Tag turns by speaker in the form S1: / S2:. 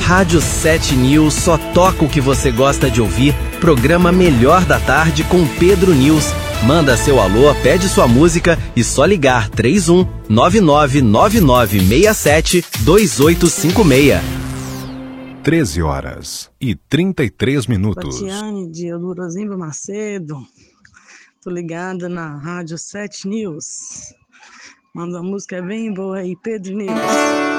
S1: Rádio 7 News só toca o que você gosta de ouvir. Programa Melhor da Tarde com Pedro News. Manda seu alô, pede sua música e só ligar 31 999967 2856.
S2: 13h33.
S3: Tatiane de Eudorozimba Macedo. Tô ligada na Rádio 7 News. Manda uma música bem boa aí, Pedro News.